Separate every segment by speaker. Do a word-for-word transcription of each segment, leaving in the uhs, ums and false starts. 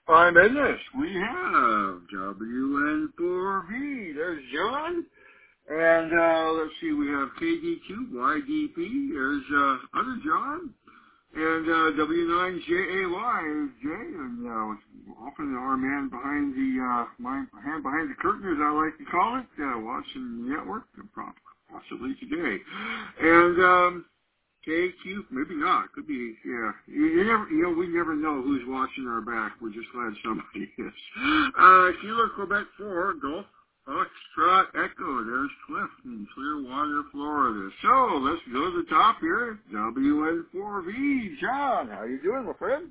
Speaker 1: I'm in this. We have W N four V. There's John. And uh, let's see, we have K D Q, Y D P. There's uh, other John. And uh, W nine J A Y is Jay. And uh, often our man behind the uh, my hand behind the curtain, as I like to call it, uh, watching the network, possibly today. And um, K Q, maybe not. Could be, yeah. You, you never, you know, we never know who's watching our back. We're just glad somebody is. Uh, Kilo Quebec four, Golf Foxtrot Echo. There's Cliff in Clearwater, Florida. So let's go to the top here. W N four V. John, how you doing, my friend?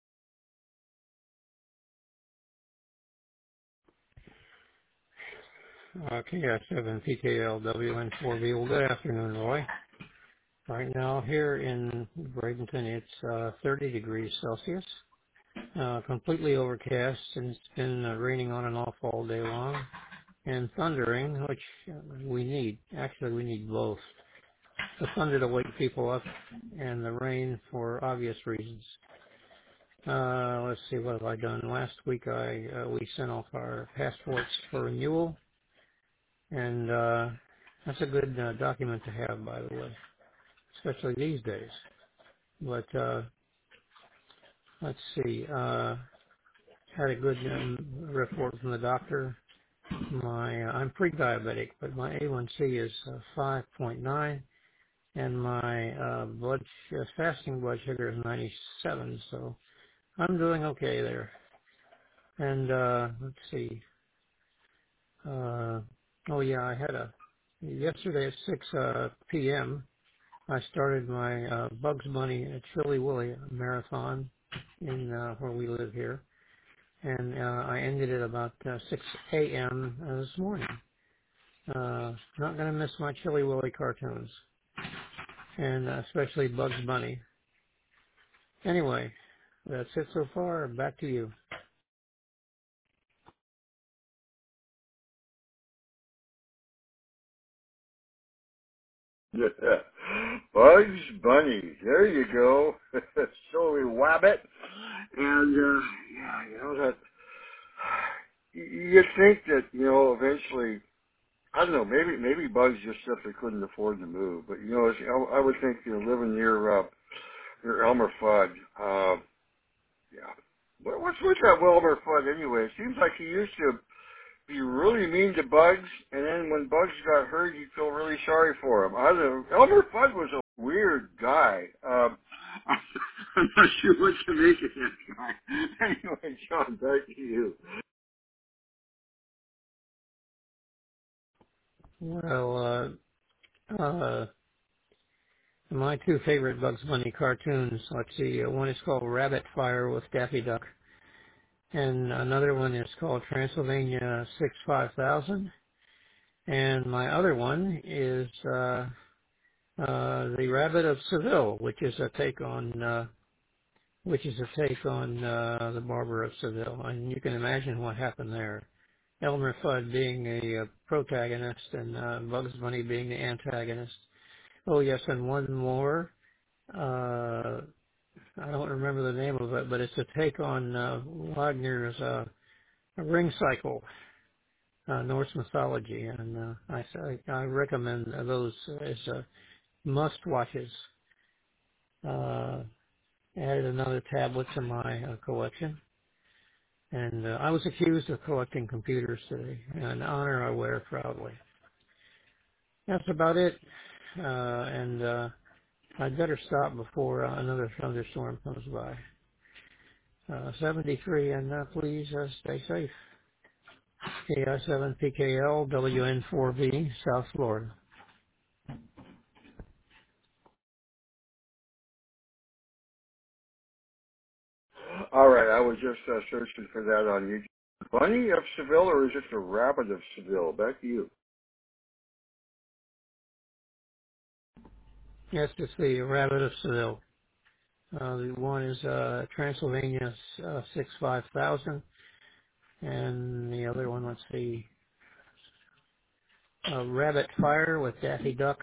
Speaker 2: Uh, K S seven P K L W N four V. Well, good afternoon, Roy. Right now here in Bradenton, it's uh, thirty degrees Celsius, uh, completely overcast, and it's been uh, raining on and off all day long, and thundering, which uh, we need. Actually, we need both. The thunder to wake people up, and the rain for obvious reasons. Uh, let's see, what have I done? Last week I uh, we sent off our passports for renewal, and uh, that's a good uh, document to have, by the way, especially these days. But uh, let's see, uh, had a good um, report from the doctor. My uh, I'm pre-diabetic, but my A one C is uh, five point nine, and my uh, blood uh, fasting blood sugar is ninety-seven. So I'm doing okay there. And uh, let's see. Uh, oh yeah, I had a yesterday at six uh, p m I started my uh, Bugs Bunny at Chilly Willy marathon in uh, where we live here, and uh, I ended at about uh, six a m this morning. Uh, not going to miss my Chilly Willy cartoons, and uh, especially Bugs Bunny. Anyway, that's it so far. Back to you.
Speaker 1: Yeah. Bugs Bunny. There you go. Silly Wabbit. And, uh, yeah, you know, that, you think that, you know, eventually, I don't know, maybe maybe Bugs just simply couldn't afford to move. But, you know, it's, I, I would think, you know, living near, uh, near Elmer Fudd, uh, yeah. What, what's with that Wilmer Fudd anyway? It seems like he used to be really mean to Bugs, and then when Bugs got hurt, you feel really sorry for him. I don't know. Elmer Fudd was a weird guy. Um, I'm not sure what to make of that guy. Anyway, John, back to you.
Speaker 2: Well, uh, uh, my two favorite Bugs Bunny cartoons, let's see, uh, one is called Rabbit Fire with Daffy Duck, and another one is called Transylvania six five thousand, and my other one is uh, uh, The Rabbit of Seville, which is a take on uh, which is a take on uh, The Barber of Seville, and you can imagine what happened there. Elmer Fudd being a, uh protagonist and uh, Bugs Bunny being the antagonist. Oh yes, and one more. Uh, I don't remember the name of it, but it's a take on uh, Wagner's uh, Ring Cycle, uh, Norse mythology, and uh, I, I recommend those as uh, must-watches. Uh, added another tablet to my uh, collection, and uh, I was accused of collecting computers today, an honor I wear proudly. That's about it, uh, and uh, I'd better stop before uh, another thunderstorm comes by. Uh, seventy-three, and uh, please uh, stay safe. K I seven P K L W N four V, South Florida.
Speaker 1: All right, I was just uh, searching for that on YouTube. Bunny of Seville, or is it the Rabbit of Seville? Back to you.
Speaker 2: Yes, it's the Rabbit of Seville. Uh, the one is uh, Transylvania uh, six five thousand, and the other one, let's see, uh, Rabbit Fire with Daffy Duck.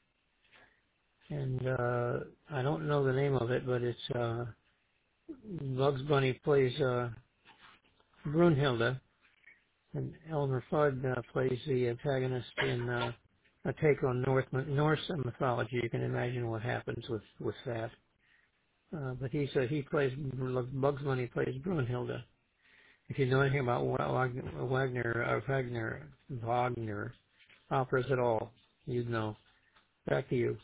Speaker 2: And uh, I don't know the name of it, but it's uh, Bugs Bunny plays. Uh, Brunhilde, and Elmer Fudd uh, plays the antagonist in uh, a take on North Norse mythology. You can imagine what happens with with that. Uh, but he's uh, he plays Bugs Bunny plays Brunhilde. If you know anything about Wagner, Wagner, uh, Wagner, Wagner operas at all, you'd know. Back to you.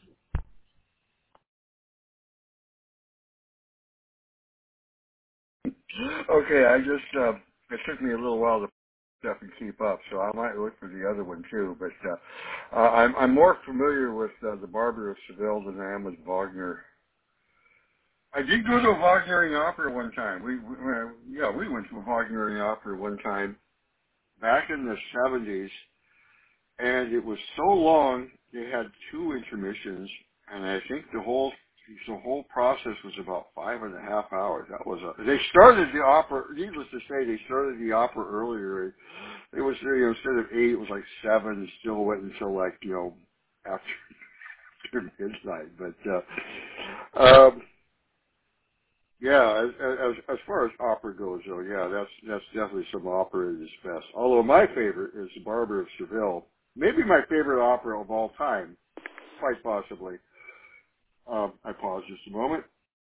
Speaker 1: Okay, I just, uh, it took me a little while to stuff and keep up, so I might look for the other one too, but, uh, uh I'm, I'm more familiar with, uh, the Barber of Seville than I am with Wagner. I did go to a Wagnerian opera one time. We, we uh, yeah, we went to a Wagnerian opera one time back in the seventies, and it was so long, they had two intermissions, and I think the whole the whole process was about five and a half hours. That was a. They started the opera. Needless to say, they started the opera earlier. It was, you know, instead of eight, it was like seven. It still went until like, you know, after midnight. But uh, um, yeah, as, as as far as opera goes, though, yeah, that's that's definitely some opera at its best. Although my favorite is The Barber of Seville. Maybe my favorite opera of all time, quite possibly. Um, I pause just a moment.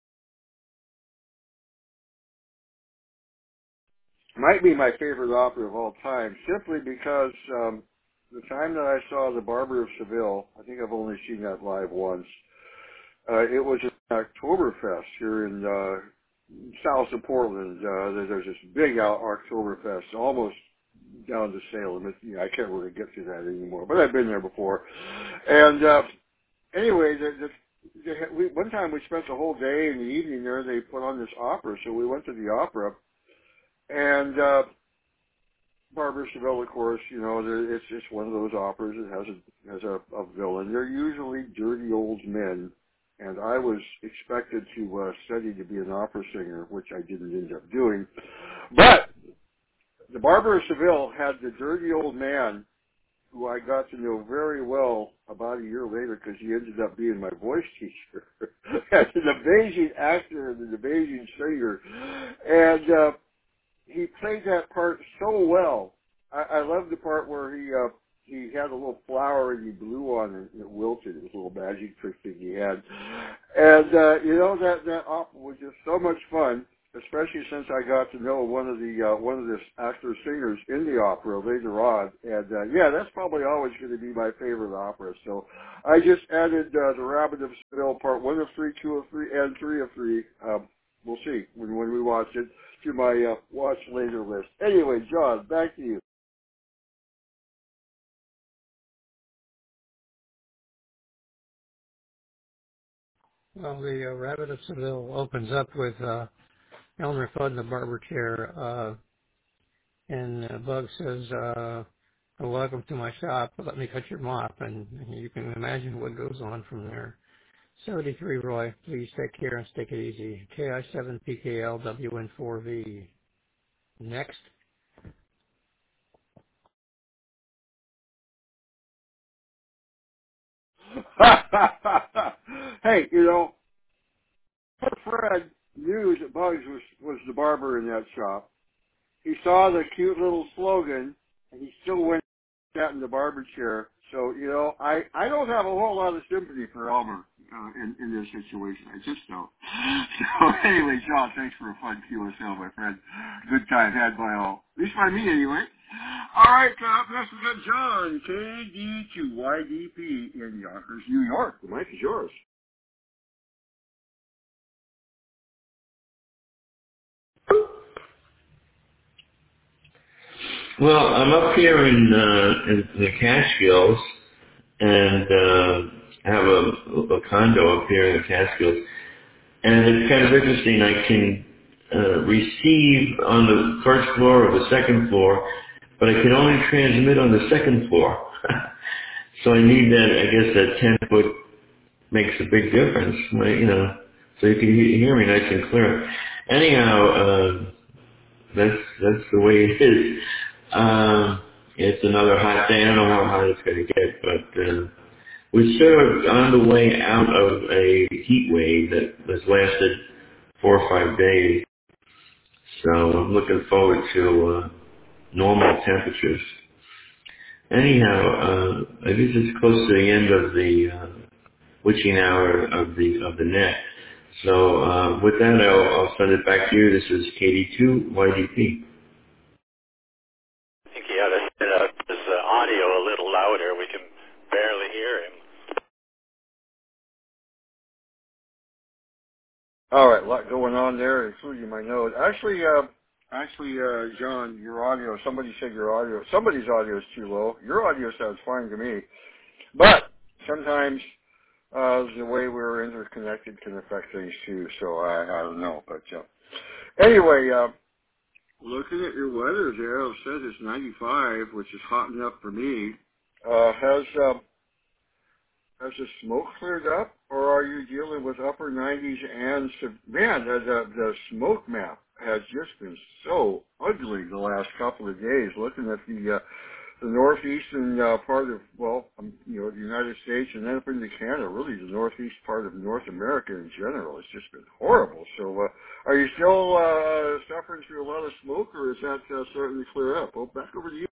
Speaker 1: Might be my favorite opera of all time, simply because um, the time that I saw The Barber of Seville, I think I've only seen that live once. Uh, it was an Oktoberfest here in uh, south of Portland. Uh, there- there's this big out Oktoberfest, almost down to Salem. It, you know, I can't really get to that anymore, but I've been there before. And uh, anyway, the, the, they had, we, one time we spent the whole day and the evening there. They put on this opera, so we went to the opera. And uh, Barbara Seville, of course, you know, there- it's just one of those operas that has a has a, a villain. They're usually dirty old men, and I was expected to uh, study to be an opera singer, which I didn't end up doing. But the Barber of Seville had the dirty old man who I got to know very well about a year later because he ended up being my voice teacher. As an amazing actor and an amazing singer. And uh, he played that part so well. I, I love the part where he uh, he had a little flower and he blew on it and it wilted. It was a little magic trick that he had. And, uh, you know, that, that opera was just so much fun, especially since I got to know one of the, uh, one of the actor singers in the opera later on. And, uh, yeah, that's probably always going to be my favorite opera. So I just added, uh, The Rabbit of Seville part one of three, two of three, and three of three. Um, we'll see when, when we watch it to my, uh, watch later list. Anyway, John, back to you.
Speaker 2: Well, the uh, Rabbit of Seville opens up with uh, Elmer Fudd in the barber chair, uh, and uh, Bug says, uh, "Welcome to my shop. Let me cut your mop." And you can imagine what goes on from there. seventy-three, Roy. Please take care and take it easy. K I seven P K L W N four V. Next.
Speaker 1: Hey, you know, Fred knew that Bugs was, was the barber in that shop. He saw the cute little slogan, and he still went and sat in the barber chair. So, you know, I, I don't have a whole lot of sympathy for Elmer uh, in, in this situation. I just don't. So, anyway, John, thanks for a fun Q S L, my friend. Good time had by all. At least by me, anyway. All right, uh, this is John, K D two Y D P in Yonkers, New York. The mic is yours.
Speaker 3: Well, I'm up here in, uh, in the Catskills, and uh, I have a, a condo up here in the Catskills, and it's kind of interesting. I can uh, receive on the first floor or the second floor, but I can only transmit on the second floor. So I need that. I guess that ten foot makes a big difference. You know, so you can he- hear me nice and clear. Anyhow. Uh, That's that's the way it is. Um, it's another hot day. I don't know how hot it's going to get, but uh, we're sort of on the way out of a heat wave that has lasted four or five days. So I'm looking forward to uh, normal temperatures. Anyhow, uh, I guess it's close to the end of the uh, witching hour of the of the net. So uh, with that, I'll, I'll send it back to you. This is K D two Y D P.
Speaker 4: I think he ought to set up his uh, audio a little louder. We can barely hear him.
Speaker 1: All right, a lot going on there, including my nose. Actually, uh, actually, uh, John, your audio. Somebody said your audio. Somebody's audio is too low. Your audio sounds fine to me, but sometimes uh, the way we're interconnected can affect things too. So I, I don't know, but uh, anyway, uh, looking at your weather there, it says it's ninety-five, which is hot enough for me. Uh, has uh, Has the smoke cleared up, or are you dealing with upper nineties and, man, the, the, the smoke map has just been so ugly the last couple of days. Looking at the uh, the northeastern uh, part of, well, um, you know, the United States and then up into Canada, really the northeast part of North America in general, it's just been horrible. So uh, are you still uh, suffering through a lot of smoke, or is that uh, starting to clear up? Well, back over to you.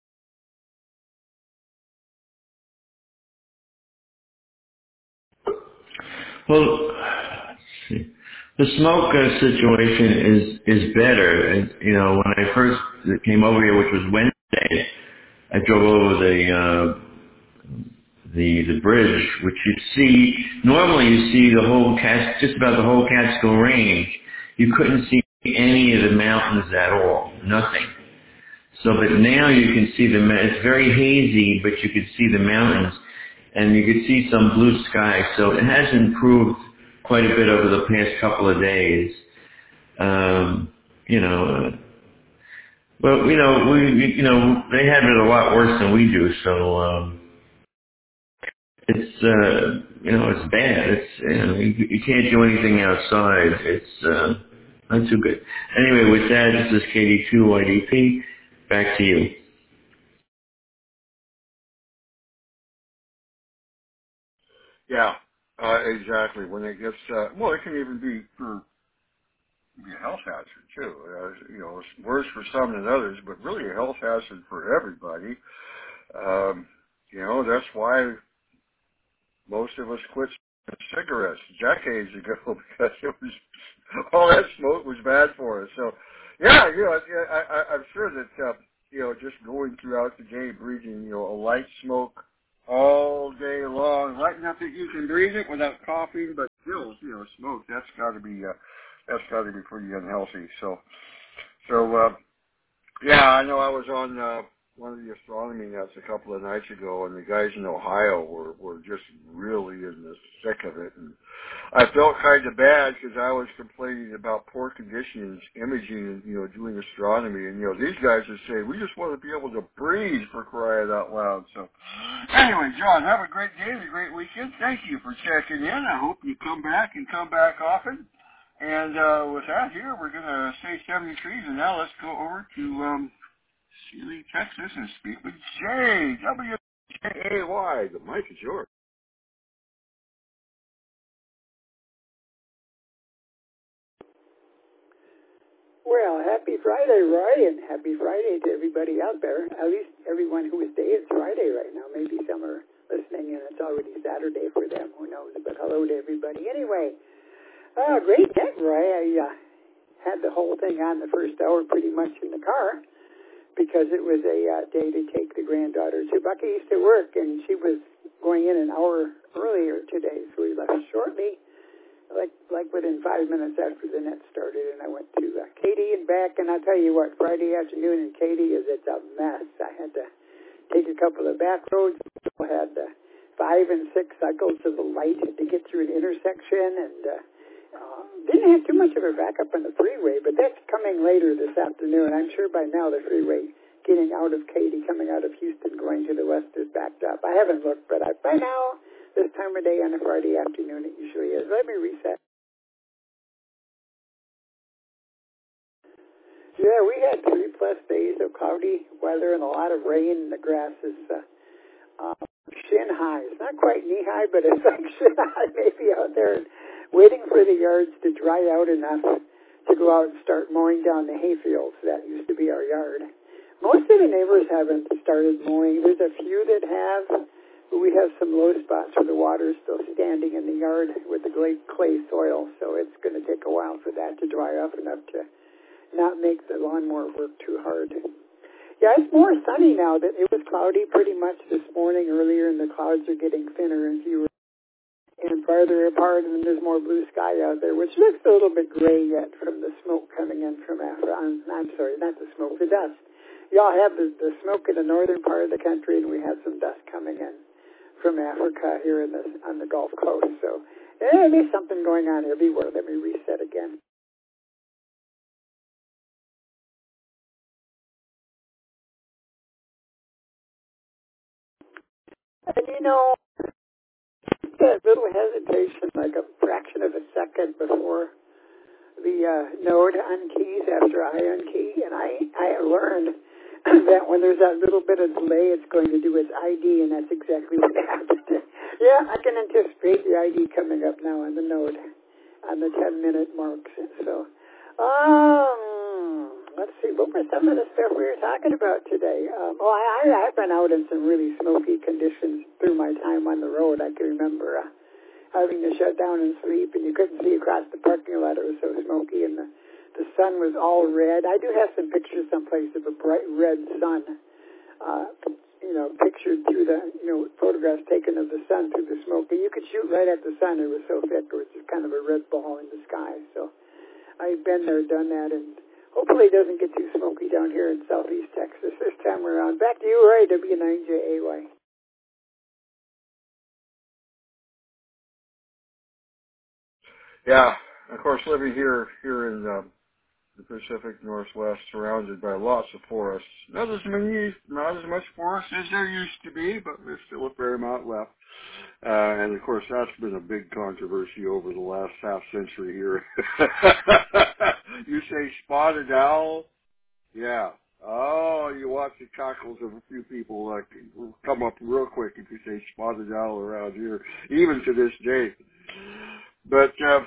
Speaker 3: Well, let's see. The smoke uh, situation is is better. And, you know, when I first came over here, which was Wednesday, I drove over the uh, the the bridge, which you see. Normally, you see the whole Cat, just about the whole Catskill Range. You couldn't see any of the mountains at all. Nothing. So, but now you can see the. It's very hazy, but you can see the mountains, and you can see some blue sky. So it has improved quite a bit over the past couple of days. Um, you know, uh, well, you know, we, you know, they have it a lot worse than we do. So um, it's, uh, you know, it's bad. It's, you know, you, you can't do anything outside. It's uh, not too good. Anyway, with that, this is K D two Y D P. Back to you.
Speaker 1: Yeah, uh, exactly. When it gets, uh, well, it can even be for be a health hazard too. Uh, you know, it's worse for some than others, but really a health hazard for everybody. Um, you know, that's why most of us quit cigarettes decades ago because it was all that smoke was bad for us. So, yeah, you know, I, I, I'm sure that uh, you know, just going throughout the day breathing, you know, a light smoke all day long, light enough that you can breathe it without coughing, but still, you know, smoke. That's got to be uh, that's got to be pretty unhealthy. So, so. Uh, Yeah, I know I was on uh, one of the astronomy nets a couple of nights ago, and the guys in Ohio were, were just really in the thick of it. And I felt kind of bad because I was complaining about poor conditions, imaging, and, you know, doing astronomy. And, you know, these guys are saying, we just want to be able to breathe for crying out loud. So anyway, John, have a great day and a great weekend. Thank you for checking in. I hope you come back and come back often. And uh, with that here, we're going to say seventy-three, and now let's go over to um, Sealy, Texas, and speak with Jay, W J A Y. The mic is yours.
Speaker 5: Well, happy Friday, Roy, and happy Friday to everybody out there. At least everyone whose day is Friday right now. Maybe some are listening and it's already Saturday for them. Who knows? But hello to everybody. Anyway, uh, great day, Roy. I uh, had the whole thing on the first hour pretty much in the car because it was a uh, day to take the granddaughter to Buc-ee's to work, and she was going in an hour earlier today, so we left shortly. Like like within five minutes after the net started, and I went to uh, Katy and back, and I'll tell you what, Friday afternoon in Katy is it's a mess. I had to take a couple of back roads. I had uh, five and six cycles to the light to get through an intersection, and uh, uh, didn't have too much of a backup on the freeway, but that's coming later this afternoon. I'm sure by now the freeway getting out of Katy, coming out of Houston, going to the west is backed up. I haven't looked, but I, by now, this time of day on a Friday afternoon, it usually is. Let me reset. Yeah, we had three plus days of cloudy weather and a lot of rain. The grass is uh, uh, shin high. It's not quite knee high, but it's like shin high maybe out there, waiting for the yards to dry out enough to go out and start mowing down the hayfields. That used to be our yard. Most of the neighbors haven't started mowing. There's a few that have, but we have some low spots where the water is still standing in the yard with the clay, clay soil, so it's going to take a while for that to dry up enough to not make the lawnmower work too hard. Yeah, it's more sunny now. That it was cloudy pretty much this morning earlier, and the clouds are getting thinner and fewer and farther apart, and there's more blue sky out there, which looks a little bit gray yet from the smoke coming in from Africa. I'm, I'm sorry, not the smoke, the dust. Y'all have the, the smoke in the northern part of the country, and we have some dust coming in from Africa here in the, on the Gulf Coast. So eh, there's something going on everywhere. Let me reset again. And you know, that little hesitation, like a fraction of a second before the uh, node unkeys after I unkey, and I, I learned that when there's that little bit of delay, it's going to do its I D, and that's exactly what happened. Yeah, I can anticipate the I D coming up now on the node, on the ten-minute marks. So, um, let's see, what were some of the stuff we were talking about today? Um, oh, I, I, I've been out in some really smoky conditions through my time on the road. I can remember uh, having to shut down and sleep, and you couldn't see across the parking lot. It was so smoky, and the, the sun was all red. I do have some pictures someplace of a bright red sun, uh, you know, pictured through the, you know, photographs taken of the sun through the smoke. And you could shoot right at the sun. It was so thick. It was just kind of a red ball in the sky. So I've been there, done that, and hopefully it doesn't get too smoky down here in southeast Texas this time around. Back to you, Ray, W nine J A Y.
Speaker 1: Yeah, of course, living here here in um, the Pacific Northwest, surrounded by lots of forests. Not as many, not as much forest as there used to be, but there's still a fair amount left. Uh, and of course, that's been a big controversy over the last half century here. You say spotted owl? Yeah. Oh, you watch the cockles of a few people like come up real quick if you say spotted owl around here, even to this day. But uh,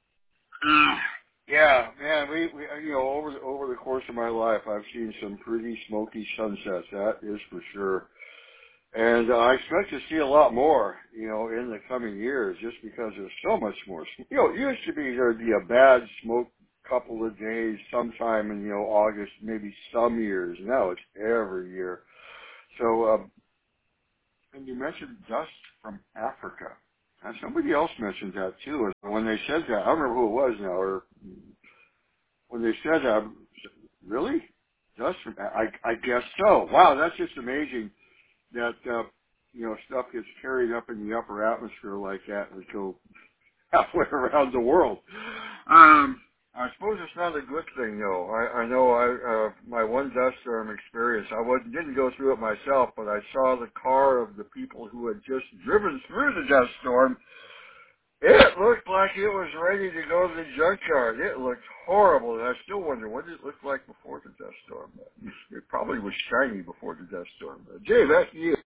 Speaker 1: yeah, man, we, we you know over the, over the course of my life, I've seen some pretty smoky sunsets. That is for sure. And uh, I expect to see a lot more, you know, in the coming years, just because there's so much more. You know, it used to be there'd be a bad smoke couple of days sometime in, you know, August, maybe some years. Now it's every year. So, um, and you mentioned dust from Africa. And somebody else mentioned that, too. And when they said that, I don't remember who it was now, or when they said that, really? Dust from, I, I guess so. Wow, that's just amazing. That, uh, you know, stuff gets carried up in the upper atmosphere like that and go halfway around the world. Um, I suppose it's not a good thing, though. I, I know I, uh, my one dust storm experience, I wasn't, didn't go through it myself, but I saw the car of the people who had just driven through the dust storm. It looked like it was ready to go to the junkyard. It looked horrible, and I still wonder, what did it look like before the dust storm? It probably was shiny before the dust storm. But Jay, back to you.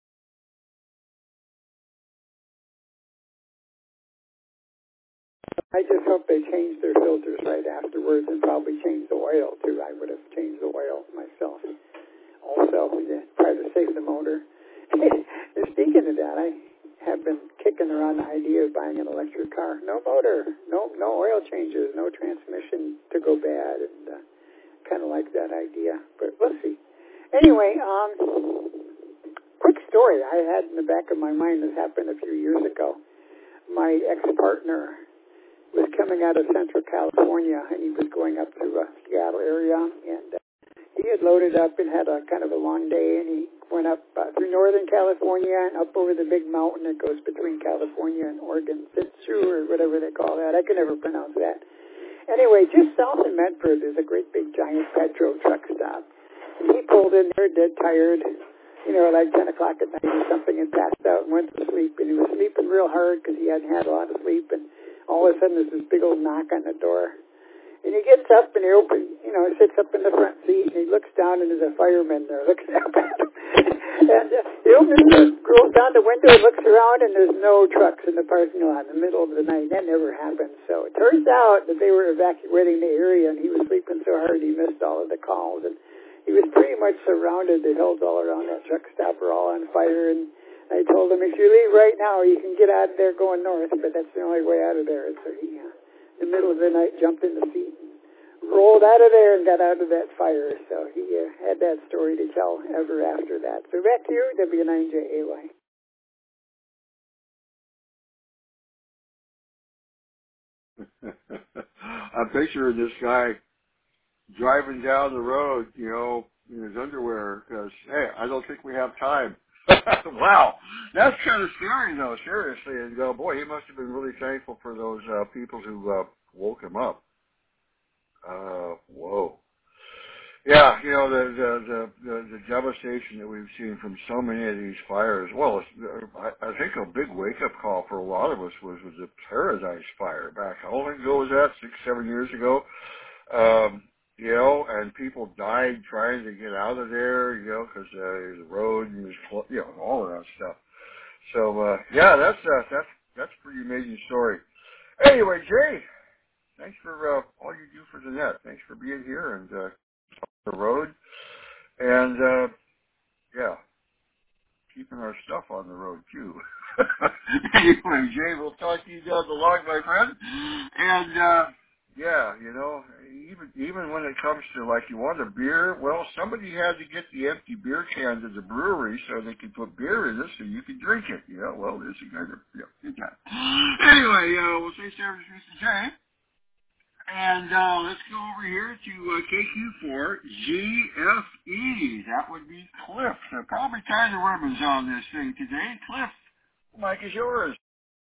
Speaker 5: I just hope they change their filters right afterwards and probably change the oil, too. I would have changed the oil myself also to try to save the motor. Speaking of that, I have been kicking around the idea of buying an electric car. No motor, no no oil changes, no transmission to go bad, and uh, kind of like that idea. But we'll see. Anyway, um, quick story I had in the back of my mind. This happened a few years ago. My ex-partner was coming out of Central California, and he was going up to the Seattle area, and uh, he had loaded up and had a kind of a long day, and he went up uh, through Northern California and up over the big mountain that goes between California and Oregon, Fitzhugh, or whatever they call that. I can never pronounce that. Anyway, just south of Medford, there's a great big giant Petro truck stop, and he pulled in there dead tired, you know, like ten o'clock at night or something, and passed out and went to sleep, and he was sleeping real hard because he hadn't had a lot of sleep, and all of a sudden there's this big old knock on the door. And he gets up and he opens, you know, he sits up in the front seat and he looks down and there's a fireman there looking up at him. and uh, he opens the, rolls down the window, looks around, and there's no trucks in the parking lot in the middle of the night. That never happened. So it turns out that they were evacuating the area, and he was sleeping so hard he missed all of the calls. And he was pretty much surrounded. The hills all around that truck stop were all on fire. And I told him, if you leave right now, you can get out of there going north, but that's the only way out of there. And so he, uh, in the middle of the night, jumped in the seat, rolled out of there and got out of that fire. So he uh, had that story to tell ever after that. So back to you, W nine J A Y.
Speaker 1: I'm picturing this guy driving down the road, you know, in his underwear because, hey, I don't think we have time. Wow. That's kind of scary, though, seriously. And, uh, boy, he must have been really thankful for those uh, people who uh, woke him up. Uh, whoa. Yeah, you know, the, the the the the devastation that we've seen from so many of these fires. Well, it's, I, I think a big wake-up call for a lot of us was was the Paradise Fire back. How long ago was that? Six, seven years ago. Um, you know, and people died trying to get out of there. You know, because uh, the road and was, you know, all of that stuff. So uh, yeah, that's uh, that's that's a pretty amazing story. Anyway, Jay, thanks for uh, all you do for the net. Thanks for being here and. Uh, the road, and uh, yeah, keeping our stuff on the road too. Anyway, Jay, we'll talk to you down the line, my friend. And uh, yeah, you know, even even when it comes to like you want a beer, well, somebody had to get the empty beer can to the brewery so they could put beer in it so you could drink it. You know, well, this is kind of yeah, good time. Anyway, uh, we'll say service, Mister Jay. And uh, let's go over here to uh, K Q four G F E. That would be Cliff. So probably Kaiser Ribbons on this thing today. Cliff, the mic is yours.